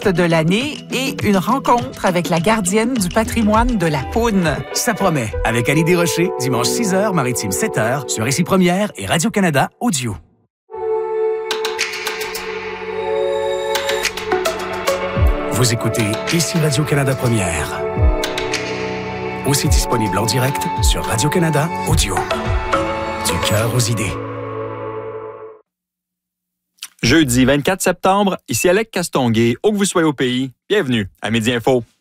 artiste de l'année et une rencontre avec la gardienne du patrimoine de la Poune. Ça promet, avec Annie Desrochers, dimanche 6h, Maritime 7h, sur Ici Première et Radio-Canada Audio. Vous écoutez Ici Radio-Canada Première. Aussi disponible en direct sur Radio-Canada Audio. Du cœur aux idées. Jeudi 24 septembre, ici Alec Castonguay, où que vous soyez au pays, bienvenue à Midi Info.